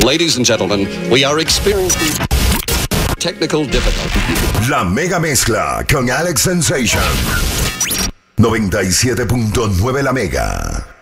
Ladies and gentlemen, we are experiencing technical difficulty. La mega mezcla con Alex Sensation. 97.9 La Mega.